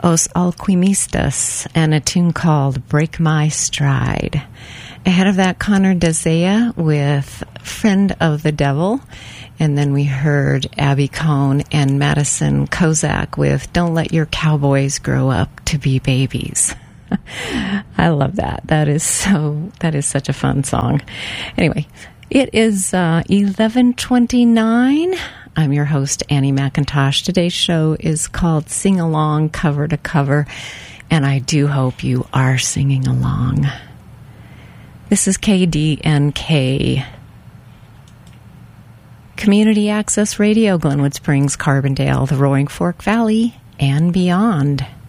Os Alquimistas and a tune called Break My Stride. Ahead of that, Connor Dazea with Friend of the Devil. And then we heard Abby Cohn and Madison Kozak with Don't Let Your Cowboys Grow Up to Be Babies. I love that. That is such a fun song. Anyway, it is 11:29. I'm your host, Annie McIntosh. Today's show is called Sing Along Cover to Cover, and I do hope you are singing along. This is KDNK, Community Access Radio, Glenwood Springs, Carbondale, the Roaring Fork Valley, and beyond.